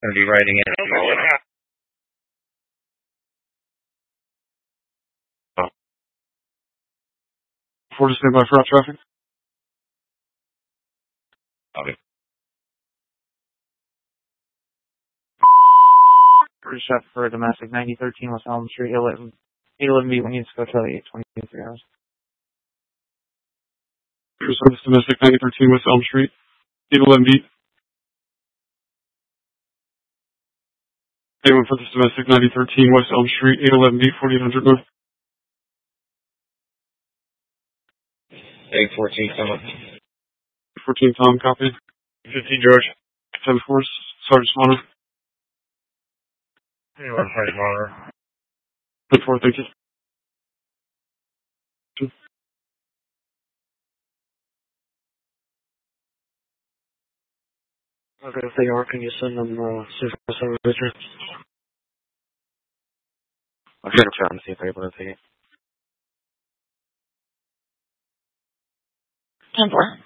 Going to be riding in. Before to stand by for route traffic. Copy. British shot for domestic 9013 West Elm Street, 811 beat. We need to go to 823 hours. Service domestic 9013 West Elm Street, 811 beat. Anyone for this domestic 9013 West Elm Street, 811 beat, 4800 north. 814, Tom. 14 Tom, copy. 15 George. 10 Force, Sergeant Swanner. Anyone, Sergeant Swanner. 10 4, thank you. Okay, if they are, can you send them super Richard? I'll try to chat and see if they're able to take it. 10-4.